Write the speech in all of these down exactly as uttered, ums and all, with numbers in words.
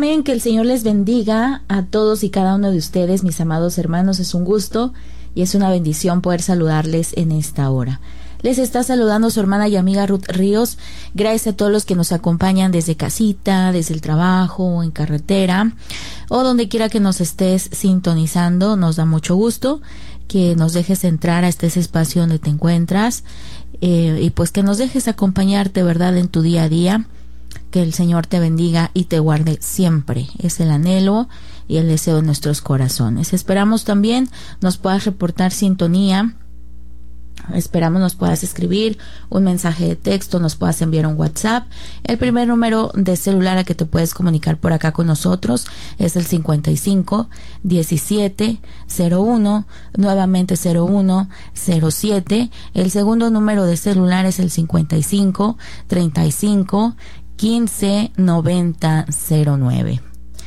Amén, que el Señor les bendiga a todos y cada uno de ustedes, mis amados hermanos. Es un gusto y es una bendición poder saludarles en esta hora. Les está saludando su hermana y amiga Ruth Ríos. Gracias a todos los que nos acompañan desde casita, desde el trabajo o en carretera o donde quiera que nos estés sintonizando. Nos da mucho gusto que nos dejes entrar a este ese espacio donde te encuentras eh, y pues que nos dejes acompañarte, ¿verdad?, en tu día a día. Que el Señor te bendiga y te guarde siempre. Es el anhelo y el deseo de nuestros corazones. Esperamos también nos puedas reportar sintonía. Esperamos nos puedas escribir un mensaje de texto, nos puedas enviar un WhatsApp. El primer número de celular a que te puedes comunicar por acá con nosotros es el cincuenta y cinco, diecisiete, cero uno, nuevamente cero uno, cero siete. El segundo número de celular es el cincuenta y cinco, treinta y cinco, quince, noventa, cero nueve.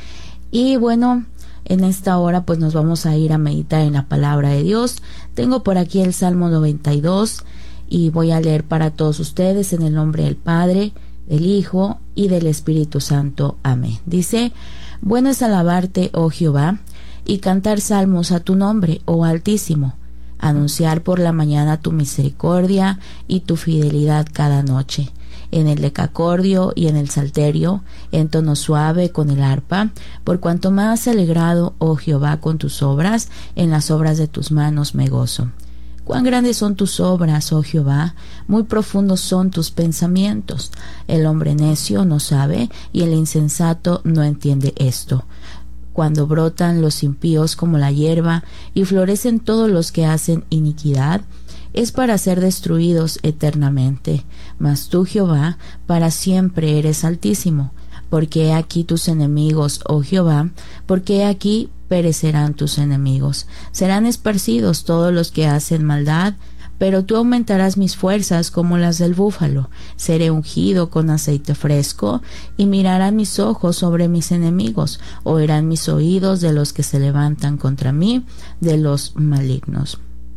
Y bueno, en esta hora pues nos vamos a ir a meditar en la palabra de Dios. Tengo por aquí el Salmo noventa y dos y voy a leer para todos ustedes en el nombre del Padre, del Hijo y del Espíritu Santo. Amén. Dice: bueno es alabarte, oh Jehová, y cantar salmos a tu nombre, oh Altísimo, anunciar por la mañana tu misericordia y tu fidelidad cada noche, en el decacordio y en el salterio, en tono suave con el arpa, por cuanto me has alegrado, oh Jehová, con tus obras, en las obras de tus manos me gozo. Cuán grandes son tus obras, oh Jehová, muy profundos son tus pensamientos. El hombre necio no sabe, y el insensato no entiende esto. Cuando brotan los impíos como la hierba, y florecen todos los que hacen iniquidad, es para ser destruidos eternamente. Mas tú, Jehová, para siempre eres altísimo. Porque he aquí tus enemigos, oh Jehová, porque he aquí perecerán tus enemigos. Serán esparcidos todos los que hacen maldad, pero tú aumentarás mis fuerzas como las del búfalo. Seré ungido con aceite fresco, y mirarán mis ojos sobre mis enemigos, oirán mis oídos de los que se levantan contra mí, de los malignos.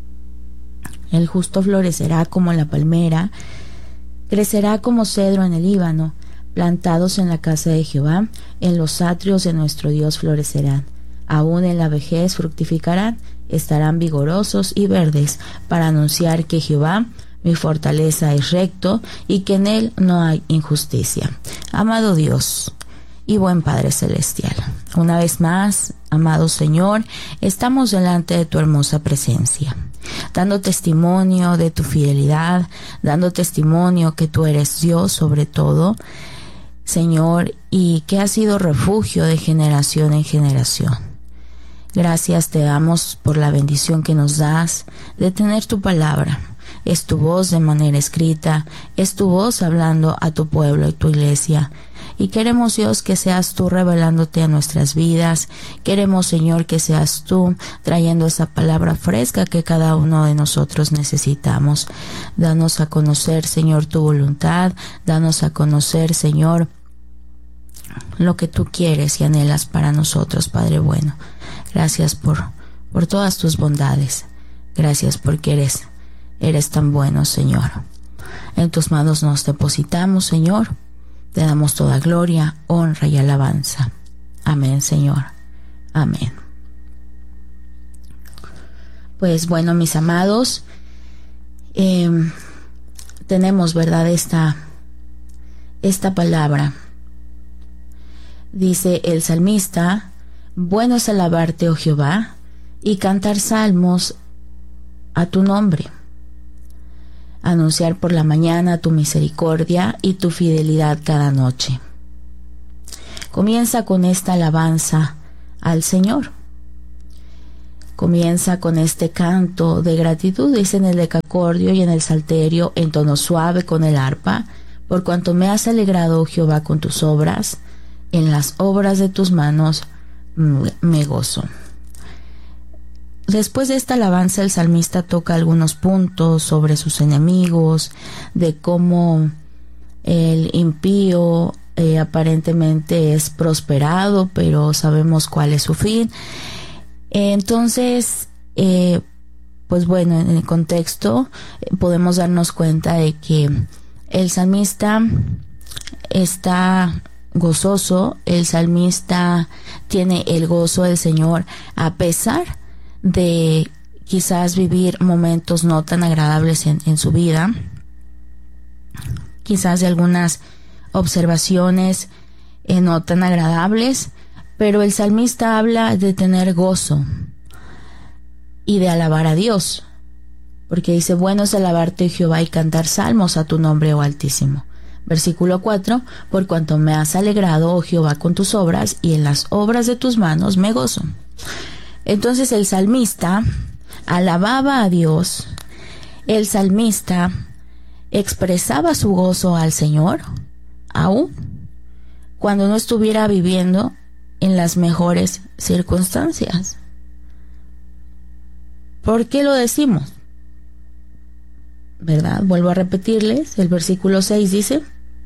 El justo florecerá como la palmera, crecerá como cedro en el Líbano, plantados en la casa de Jehová, en los atrios de nuestro Dios florecerán. Aún en la vejez fructificarán, estarán vigorosos y verdes, para anunciar que Jehová, mi fortaleza, es recto, y que en él no hay injusticia. Amado Dios y buen Padre Celestial, una vez más, amado Señor, estamos delante de tu hermosa presencia, dando testimonio de tu fidelidad, dando testimonio que tú eres Dios sobre todo, Señor, y que has sido refugio de generación en generación. Gracias te damos por la bendición que nos das de tener tu palabra. Es tu voz de manera escrita, es tu voz hablando a tu pueblo y tu iglesia. Y queremos, Dios, que seas tú revelándote a nuestras vidas. Queremos, Señor, que seas tú trayendo esa palabra fresca que cada uno de nosotros necesitamos. Danos a conocer, Señor, tu voluntad. Danos a conocer, Señor, lo que tú quieres y anhelas para nosotros, Padre bueno. Gracias por, por todas tus bondades. Gracias porque eres, eres tan bueno, Señor. En tus manos nos depositamos, Señor. Te damos toda gloria, honra y alabanza. Amén, Señor. Amén. Pues bueno, mis amados, eh, tenemos, ¿verdad?, esta, esta palabra. Dice el salmista: bueno es alabarte, oh Jehová, y cantar salmos a tu nombre. Anunciar por la mañana tu misericordia y tu fidelidad cada noche. Comienza con esta alabanza al Señor. Comienza con este canto de gratitud, dice en el decacordio y en el salterio, en tono suave con el arpa, por cuanto me has alegrado, oh Jehová, con tus obras, en las obras de tus manos me gozo. Después de esta alabanza, el salmista toca algunos puntos sobre sus enemigos, de cómo el impío eh, aparentemente es prosperado, pero sabemos cuál es su fin. Entonces, eh, pues bueno, en el contexto eh, podemos darnos cuenta de que el salmista está gozoso, el salmista tiene el gozo del Señor a pesar de quizás vivir momentos no tan agradables en, en su vida, quizás de algunas observaciones eh, no tan agradables, pero el salmista habla de tener gozo y de alabar a Dios, porque dice, bueno es alabarte, Jehová, y cantar salmos a tu nombre, oh Altísimo. Versículo cuatro, por cuanto me has alegrado, oh Jehová, con tus obras, y en las obras de tus manos me gozo. Entonces el salmista alababa a Dios, el salmista expresaba su gozo al Señor, aún cuando no estuviera viviendo en las mejores circunstancias. ¿Por qué lo decimos? ¿Verdad? Vuelvo a repetirles, el versículo seis dice,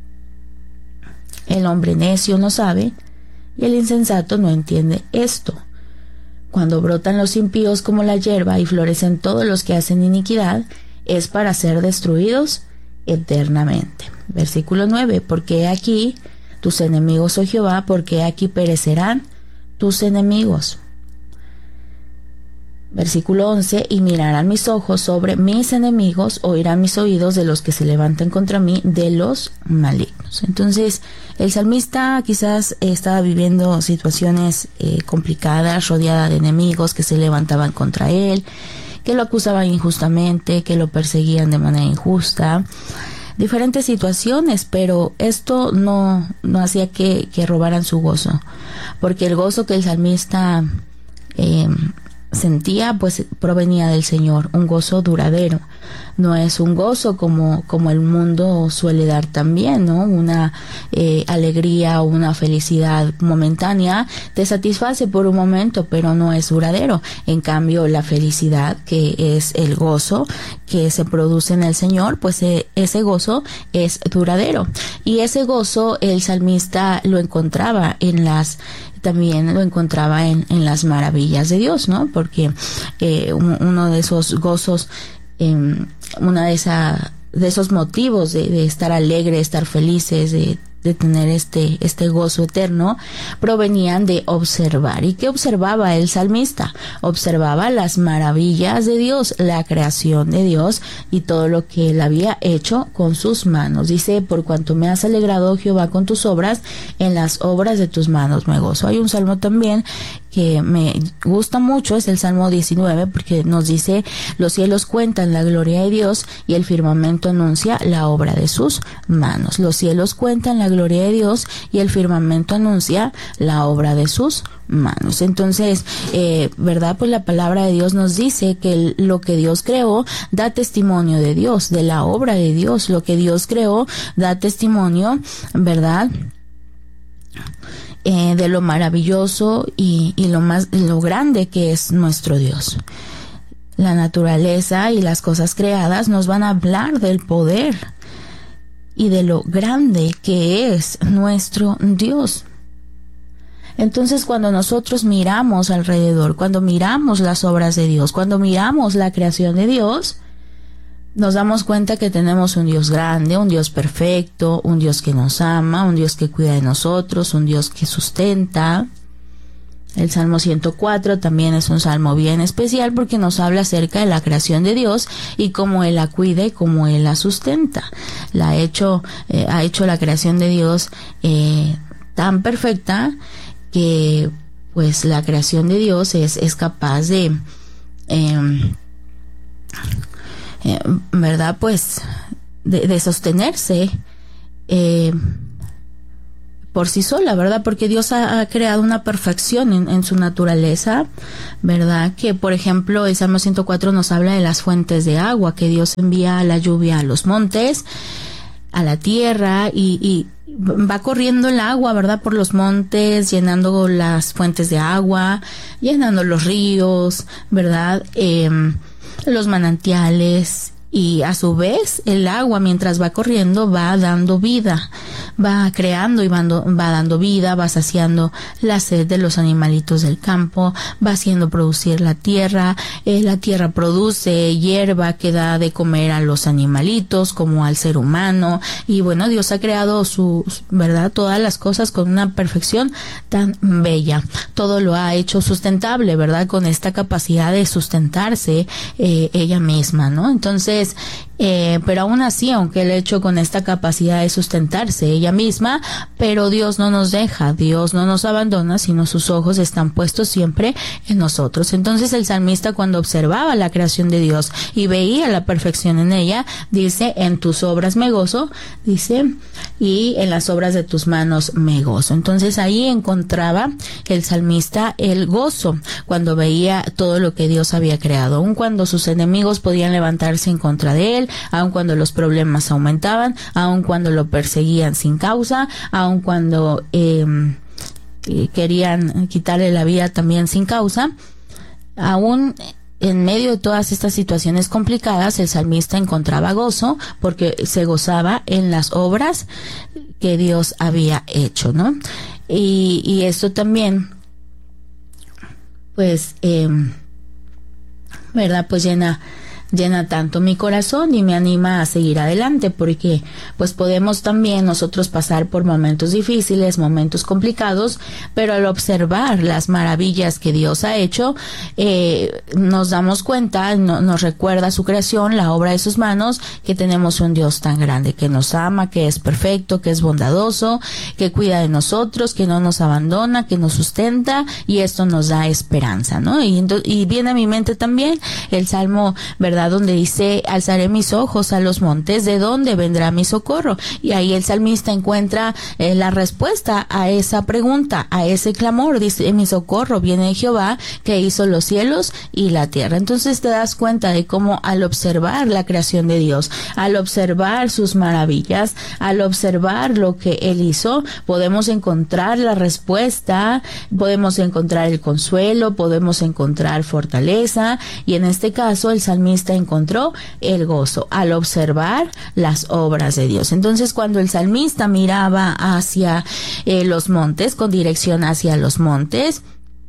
el hombre necio no sabe y el insensato no entiende esto. Cuando brotan los impíos como la hierba y florecen todos los que hacen iniquidad, es para ser destruidos eternamente. Versículo nueve, porque aquí tus enemigos, oh Jehová, porque aquí perecerán tus enemigos. Versículo once, y mirarán mis ojos sobre mis enemigos, oirán mis oídos de los que se levantan contra mí, de los malignos. Entonces, el salmista quizás estaba viviendo situaciones eh, complicadas, rodeada de enemigos que se levantaban contra él, que lo acusaban injustamente, que lo perseguían de manera injusta, diferentes situaciones, pero esto no, no hacía que, que robaran su gozo, porque el gozo que el salmista eh, sentía pues provenía del Señor, un gozo duradero. No es un gozo como, como el mundo suele dar también, ¿no? Una eh, alegría o una felicidad momentánea te satisface por un momento, pero no es duradero. En cambio, la felicidad, que es el gozo que se produce en el Señor, pues eh, ese gozo es duradero. Y ese gozo el salmista lo encontraba en las también lo encontraba en, en las maravillas de Dios, ¿no? Porque eh, uno de esos gozos, eh, una de esa, de esos motivos de, de estar alegre, estar felices, de, de tener este, este gozo eterno, provenían de observar. ¿Y qué observaba el salmista? Observaba las maravillas de Dios, la creación de Dios y todo lo que él había hecho con sus manos. Dice, por cuanto me has alegrado, Jehová, con tus obras, en las obras de tus manos me gozo. Hay un salmo también que me gusta mucho, es el Salmo diecinueve, porque nos dice, los cielos cuentan la gloria de Dios y el firmamento anuncia la obra de sus manos. Los cielos cuentan la gloria de Dios y el firmamento anuncia la obra de sus manos. Entonces, eh, ¿verdad? Pues la palabra de Dios nos dice que el, lo que Dios creó da testimonio de Dios, de la obra de Dios. Lo que Dios creó da testimonio, ¿verdad? Eh, de lo maravilloso y, y lo más, lo grande que es nuestro Dios. La naturaleza y las cosas creadas nos van a hablar del poder y de lo grande que es nuestro Dios. Entonces, cuando nosotros miramos alrededor, cuando miramos las obras de Dios, cuando miramos la creación de Dios, nos damos cuenta que tenemos un Dios grande, un Dios perfecto, un Dios que nos ama, un Dios que cuida de nosotros, un Dios que sustenta. El Salmo ciento cuatro también es un salmo bien especial porque nos habla acerca de la creación de Dios y cómo Él la cuida y cómo Él la sustenta. La ha hecho, eh, ha hecho la creación de Dios eh, tan perfecta que pues la creación de Dios es, es capaz de... Eh, Eh, ¿verdad? Pues de, de sostenerse eh, por sí sola, ¿verdad? Porque Dios ha, ha creado una perfección en, en su naturaleza, ¿verdad? Que, por ejemplo, el Salmo ciento cuatro nos habla de las fuentes de agua, que Dios envía la lluvia a los montes, a la tierra, y, y va corriendo el agua, ¿verdad? Por los montes, llenando las fuentes de agua, llenando los ríos, ¿verdad? Eh, los manantiales y a su vez el agua mientras va corriendo va dando vida, va creando y va dando, va dando vida, va saciando la sed de los animalitos del campo, va haciendo producir la tierra, eh, la tierra produce hierba que da de comer a los animalitos como al ser humano, y bueno, Dios ha creado su, verdad, todas las cosas con una perfección tan bella, todo lo ha hecho sustentable, verdad, con esta capacidad de sustentarse eh, ella misma, ¿no? Entonces Eh, pero aún así, aunque el hecho con esta capacidad de sustentarse ella misma, pero Dios no nos deja, Dios no nos abandona, sino sus ojos están puestos siempre en nosotros. Entonces el salmista, cuando observaba la creación de Dios y veía la perfección en ella, dice, en tus obras me gozo, dice, y en las obras de tus manos me gozo. Entonces ahí encontraba el salmista el gozo, cuando veía todo lo que Dios había creado, aun cuando sus enemigos podían levantarse en contra de él, aun cuando los problemas aumentaban, aun cuando lo perseguían sin causa, aun cuando eh, querían quitarle la vida también sin causa, aún en medio de todas estas situaciones complicadas, el salmista encontraba gozo porque se gozaba en las obras que Dios había hecho, ¿no? Y, y esto también, pues, eh, ¿verdad? Pues llena llena tanto mi corazón y me anima a seguir adelante, porque pues podemos también nosotros pasar por momentos difíciles, momentos complicados, pero al observar las maravillas que Dios ha hecho, eh, nos damos cuenta, no, nos recuerda su creación, la obra de sus manos, que tenemos un Dios tan grande, que nos ama, que es perfecto, que es bondadoso, que cuida de nosotros, que no nos abandona, que nos sustenta, y esto nos da esperanza, ¿no? Y, y viene a mi mente también el Salmo, ¿verdad?, donde dice, alzaré mis ojos a los montes, ¿de dónde vendrá mi socorro? Y ahí el salmista encuentra eh, la respuesta a esa pregunta, a ese clamor. Dice, mi socorro viene de Jehová, que hizo los cielos y la tierra. Entonces te das cuenta de cómo al observar la creación de Dios, al observar sus maravillas, al observar lo que Él hizo, podemos encontrar la respuesta, podemos encontrar el consuelo, podemos encontrar fortaleza, y en este caso el salmista encontró el gozo al observar las obras de Dios. Entonces, cuando el salmista miraba hacia eh, los montes, con dirección hacia los montes,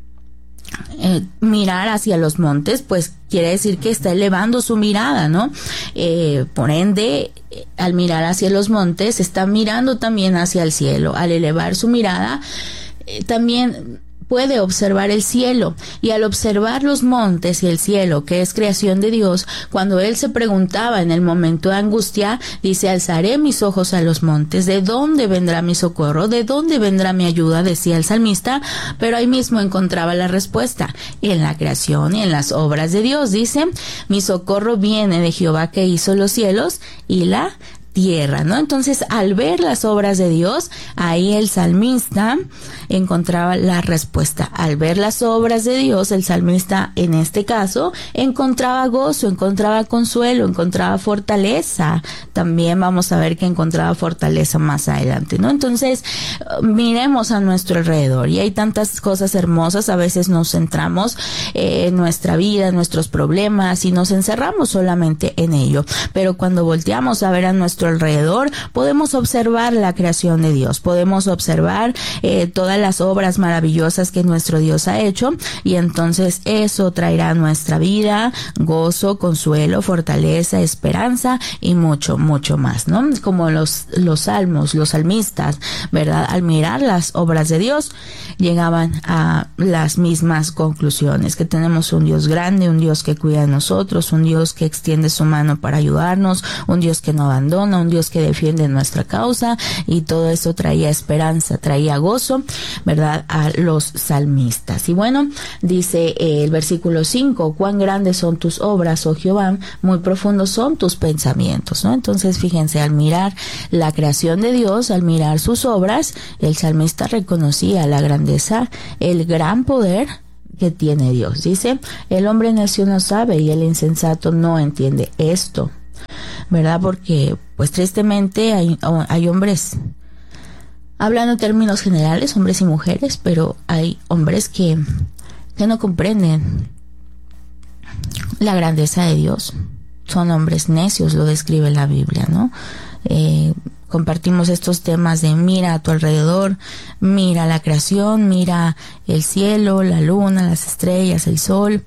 eh, mirar hacia los montes, pues quiere decir que está elevando su mirada, ¿no? Eh, por ende, al mirar hacia los montes, está mirando también hacia el cielo. Al elevar su mirada, eh, también puede observar el cielo, y al observar los montes y el cielo, que es creación de Dios, cuando él se preguntaba en el momento de angustia, dice, alzaré mis ojos a los montes, ¿de dónde vendrá mi socorro? ¿De dónde vendrá mi ayuda?, decía el salmista, pero ahí mismo encontraba la respuesta, en la creación y en las obras de Dios. Dice, mi socorro viene de Jehová, que hizo los cielos y la tierra, ¿no? Entonces, al ver las obras de Dios, ahí el salmista encontraba la respuesta. Al ver las obras de Dios, el salmista, en este caso, encontraba gozo, encontraba consuelo, encontraba fortaleza. También vamos a ver que encontraba fortaleza más adelante, ¿no? Entonces, miremos a nuestro alrededor, y hay tantas cosas hermosas. A veces nos centramos eh, en nuestra vida, en nuestros problemas, y nos encerramos solamente en ello. Pero cuando volteamos a ver a nuestro alrededor, podemos observar la creación de Dios, podemos observar eh, todas las obras maravillosas que nuestro Dios ha hecho, y entonces eso traerá a nuestra vida gozo, consuelo, fortaleza, esperanza y mucho, mucho más, ¿no? Como los, los salmos, los salmistas, ¿verdad? Al mirar las obras de Dios, llegaban a las mismas conclusiones, que tenemos un Dios grande, un Dios que cuida de nosotros, un Dios que extiende su mano para ayudarnos, un Dios que no abandona, un Dios que defiende nuestra causa, y todo eso traía esperanza, traía gozo, ¿verdad?, a los salmistas. Y bueno, dice eh, el versículo cinco, cuán grandes son tus obras, oh Jehová, muy profundos son tus pensamientos, ¿no? Entonces, fíjense, al mirar la creación de Dios, al mirar sus obras, el salmista reconocía la grandeza, el gran poder que tiene Dios. Dice, el hombre necio no sabe y el insensato no entiende esto, ¿verdad? Porque, pues tristemente, hay, hay hombres, hablando en términos generales, hombres y mujeres, pero hay hombres que, que no comprenden la grandeza de Dios, son hombres necios, lo describe la Biblia, ¿no? Eh, compartimos estos temas de mira a tu alrededor, mira la creación, mira el cielo, la luna, las estrellas, el sol,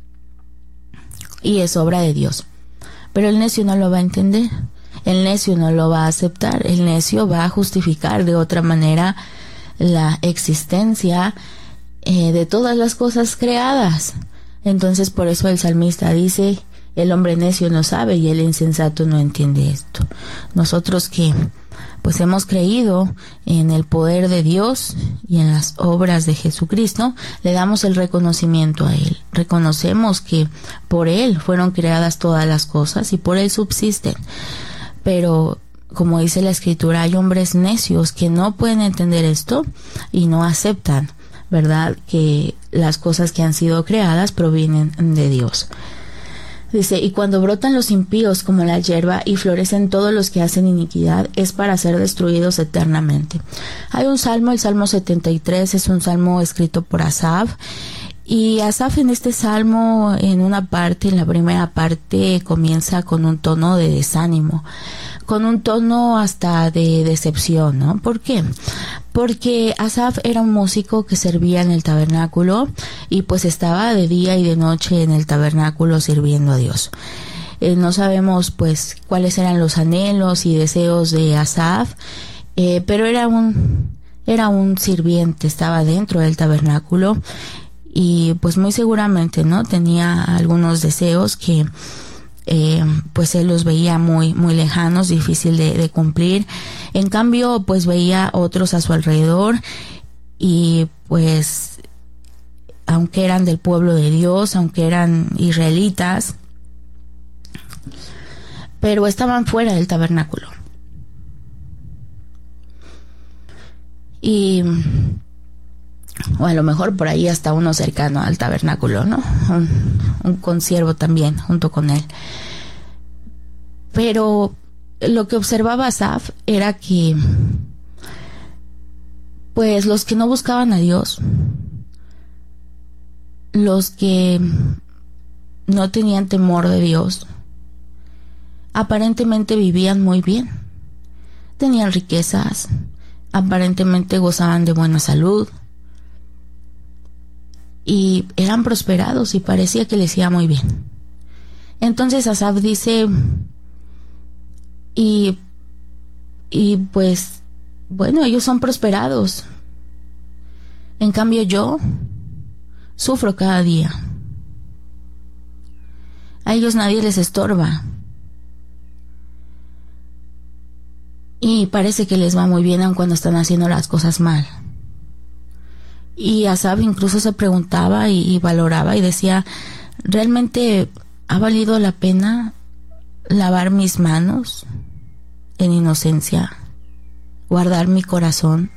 y es obra de Dios. Pero el necio no lo va a entender, el necio no lo va a aceptar, el necio va a justificar de otra manera la existencia eh, de todas las cosas creadas. Entonces por eso el salmista dice: el hombre necio no sabe y el insensato no entiende esto. Nosotros que pues hemos creído en el poder de Dios y en las obras de Jesucristo, le damos el reconocimiento a Él. Reconocemos que por Él fueron creadas todas las cosas y por Él subsisten. Pero como dice la Escritura, hay hombres necios que no pueden entender esto y no aceptan, ¿verdad?, que las cosas que han sido creadas provienen de Dios. Dice: y cuando brotan los impíos como la hierba y florecen todos los que hacen iniquidad, es para ser destruidos eternamente. Hay un salmo, el Salmo setenta y tres, es un salmo escrito por Asaf. Y Asaf en este salmo, en una parte, en la primera parte, comienza con un tono de desánimo, con un tono hasta de decepción, ¿no? ¿Por qué? Porque Asaf era un músico que servía en el tabernáculo y pues estaba de día y de noche en el tabernáculo sirviendo a Dios. Eh, no sabemos pues cuáles eran los anhelos y deseos de Asaf, eh, pero era un, era un sirviente, estaba dentro del tabernáculo y pues muy seguramente, ¿no?, tenía algunos deseos que Eh, pues él los veía muy muy lejanos, difícil de, de cumplir. En cambio pues veía otros a su alrededor y pues aunque eran del pueblo de Dios, aunque eran israelitas, pero estaban fuera del tabernáculo. Y o a lo mejor por ahí hasta uno cercano al tabernáculo, ¿no? Un, un consiervo también junto con él. Pero lo que observaba Asaf era que pues los que no buscaban a Dios, los que no tenían temor de Dios, aparentemente vivían muy bien. Tenían riquezas, aparentemente gozaban de buena salud, y eran prosperados y parecía que les iba muy bien. Entonces Asaf dice, y, y pues, bueno, ellos son prosperados. En cambio yo sufro cada día. A ellos nadie les estorba. Y parece que les va muy bien aun cuando están haciendo las cosas mal. Y Asaf incluso se preguntaba y, y valoraba y decía, ¿realmente ha valido la pena lavar mis manos en inocencia, guardar mi corazón?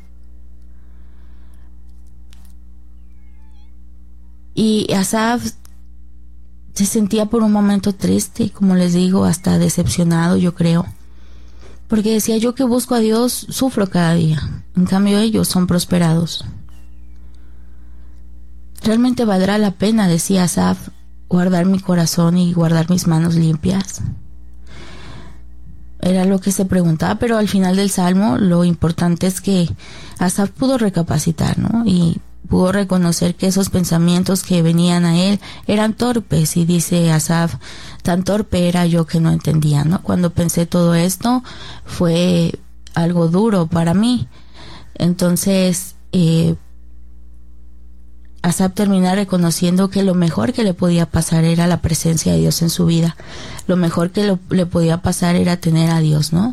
Y Asaf se sentía por un momento triste, como les digo, hasta decepcionado, yo creo, porque decía, yo que busco a Dios sufro cada día, en cambio ellos son prosperados. ¿Realmente valdrá la pena, decía Asaf, guardar mi corazón y guardar mis manos limpias? Era lo que se preguntaba, pero al final del salmo lo importante es que Asaf pudo recapacitar, ¿no? Y pudo reconocer que esos pensamientos que venían a él eran torpes, y dice Asaf, tan torpe era yo que no entendía, ¿no? Cuando pensé todo esto fue algo duro para mí. Entonces, eh, Asaf termina reconociendo que lo mejor que le podía pasar era la presencia de Dios en su vida. Lo mejor que lo, le podía pasar era tener a Dios, ¿no?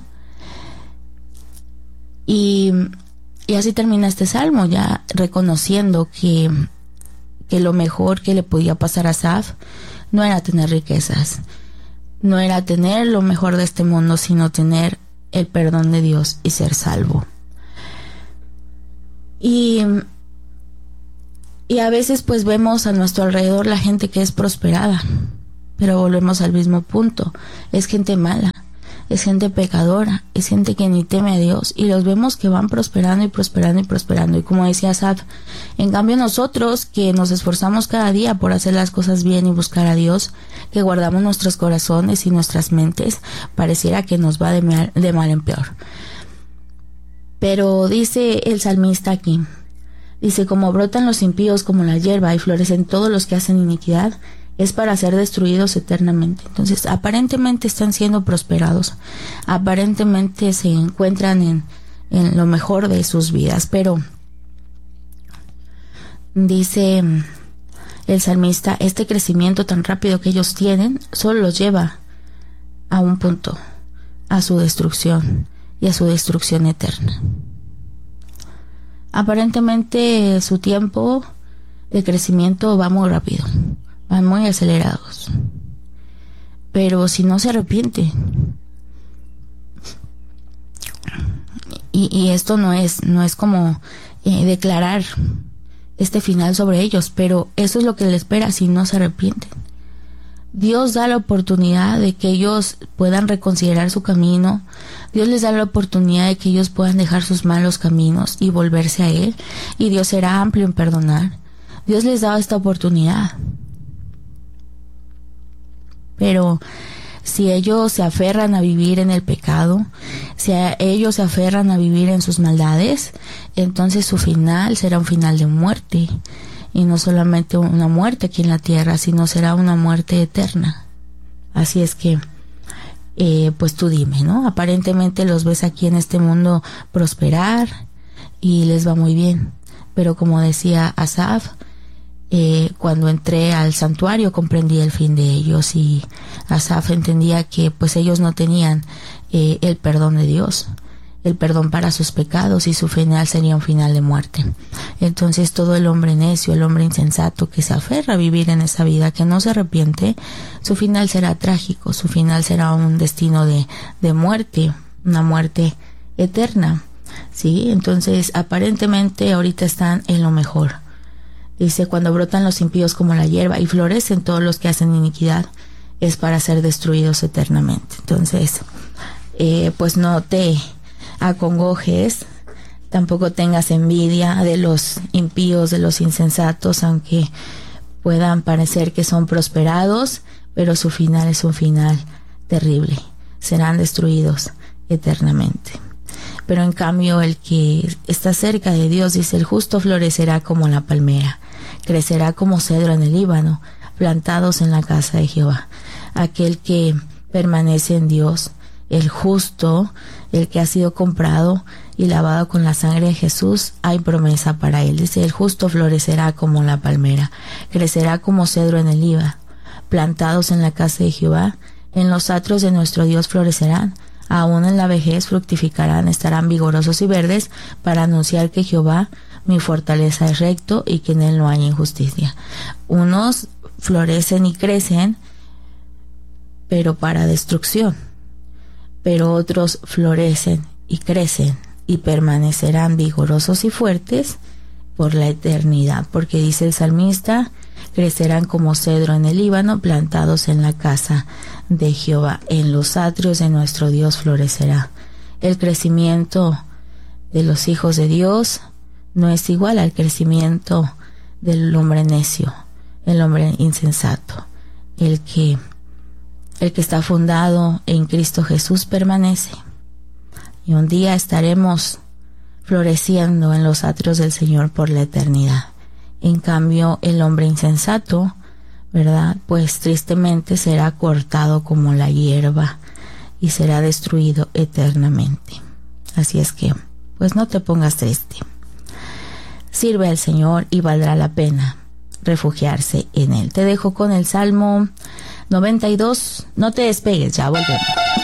Y, y así termina este salmo, ya reconociendo que, que lo mejor que le podía pasar a Asaf no era tener riquezas, no era tener lo mejor de este mundo, sino tener el perdón de Dios y ser salvo. Y Y a veces pues vemos a nuestro alrededor la gente que es prosperada, pero volvemos al mismo punto, es gente mala, es gente pecadora, es gente que ni teme a Dios, y los vemos que van prosperando y prosperando y prosperando. Y como decía Asaf, en cambio nosotros que nos esforzamos cada día por hacer las cosas bien y buscar a Dios, que guardamos nuestros corazones y nuestras mentes, pareciera que nos va de mal, de mal en peor. Pero dice el salmista aquí, dice, como brotan los impíos como la hierba y florecen todos los que hacen iniquidad, es para ser destruidos eternamente. Entonces, aparentemente están siendo prosperados, aparentemente se encuentran en, en lo mejor de sus vidas, pero dice el salmista, este crecimiento tan rápido que ellos tienen solo los lleva a un punto, a su destrucción y a su destrucción eterna. Aparentemente su tiempo de crecimiento va muy rápido, van muy acelerados, pero si no se arrepiente, y, y esto no es no es como eh, declarar este final sobre ellos, pero eso es lo que les espera si no se arrepienten. Dios da la oportunidad de que ellos puedan reconsiderar su camino. Dios les da la oportunidad de que ellos puedan dejar sus malos caminos y volverse a Él, y Dios será amplio en perdonar. Dios les da esta oportunidad. Pero si ellos se aferran a vivir en el pecado, si ellos se aferran a vivir en sus maldades, entonces su final será un final de muerte. Y no solamente una muerte aquí en la tierra, sino será una muerte eterna. Así es que, eh, pues tú dime, ¿no? Aparentemente los ves aquí en este mundo prosperar y les va muy bien. Pero como decía Asaf, eh, cuando entré al santuario comprendí el fin de ellos, y Asaf entendía que pues ellos no tenían eh, el perdón de Dios, el perdón para sus pecados, y su final sería un final de muerte. Entonces todo el hombre necio, el hombre insensato que se aferra a vivir en esa vida, que no se arrepiente, su final será trágico, su final será un destino de, de muerte, una muerte eterna, ¿sí? Entonces aparentemente ahorita están en lo mejor. Dice, cuando brotan los impíos como la hierba y florecen todos los que hacen iniquidad, es para ser destruidos eternamente. Entonces, eh, pues no te acongojes, tampoco tengas envidia de los impíos, de los insensatos, aunque puedan parecer que son prosperados, pero su final es un final terrible, serán destruidos eternamente. Pero en cambio el que está cerca de Dios, dice, el justo florecerá como la palmera, crecerá como cedro en el Líbano, plantados en la casa de Jehová. Aquel que permanece en Dios, el justo, el que ha sido comprado y lavado con la sangre de Jesús, hay promesa para él. Dice, el justo florecerá como la palmera, crecerá como cedro en el Líbano, plantados en la casa de Jehová, en los atrios de nuestro Dios florecerán, aún en la vejez fructificarán, estarán vigorosos y verdes, para anunciar que Jehová, mi fortaleza, es recto y que en él no hay injusticia. Unos florecen y crecen, pero para destrucción, pero otros florecen y crecen y permanecerán vigorosos y fuertes por la eternidad, porque dice el salmista, crecerán como cedro en el Líbano, plantados en la casa de Jehová, en los atrios de nuestro Dios florecerá. El crecimiento de los hijos de Dios no es igual al crecimiento del hombre necio, el hombre insensato. El que el que está fundado en Cristo Jesús permanece, y un día estaremos floreciendo en los atrios del Señor por la eternidad. En cambio, el hombre insensato, ¿verdad?, pues tristemente será cortado como la hierba y será destruido eternamente. Así es que, pues no te pongas triste. Sirve al Señor y valdrá la pena refugiarse en Él. Te dejo con el Salmo noventa y dos. No te despegues, ya volvemos.